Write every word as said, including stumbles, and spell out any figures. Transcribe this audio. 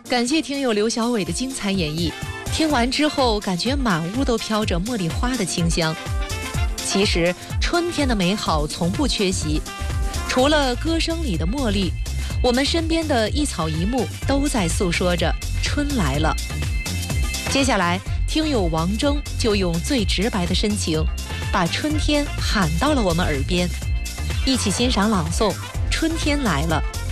感谢听友刘小伟的精彩演绎，听完之后感觉满屋都飘着茉莉花的清香。其实春天的美好从不缺席，除了歌声里的茉莉，我们身边的一草一木都在诉说着春来了。接下来听友王铮就用最直白的深情把春天喊到了我们耳边，一起欣赏朗诵《春天来了》。